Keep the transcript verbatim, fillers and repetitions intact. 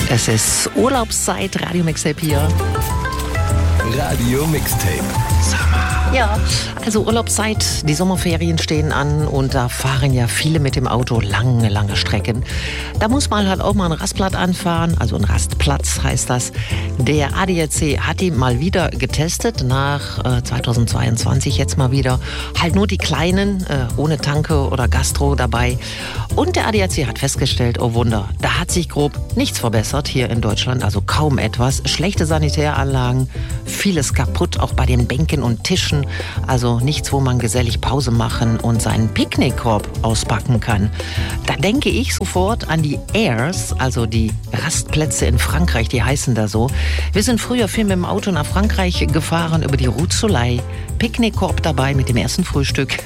Es ist Urlaubszeit, Radio Mixtape hier. Radio Mixtape. Ja, also Urlaubszeit, die Sommerferien stehen an und da fahren ja viele mit dem Auto lange, lange Strecken. Da muss man halt auch mal einen Rastplatz anfahren, also ein Rastplatz heißt das. Der A D A C hat ihn mal wieder getestet, nach äh, zweitausendzweiundzwanzig jetzt mal wieder. Halt nur die kleinen, äh, ohne Tanke oder Gastro dabei. Und der A D A C hat festgestellt, oh Wunder, da hat sich grob nichts verbessert hier in Deutschland, also kaum etwas. Schlechte Sanitäranlagen, vieles kaputt, auch bei den Bänken und Tischen. Also nichts, wo man gesellig Pause machen und seinen Picknickkorb auspacken kann. Da denke ich sofort an die Airs, also die Rastplätze in Frankreich, die heißen da so. Wir sind früher viel mit dem Auto nach Frankreich gefahren, über die Route Soleil. Picknickkorb dabei mit dem ersten Frühstück.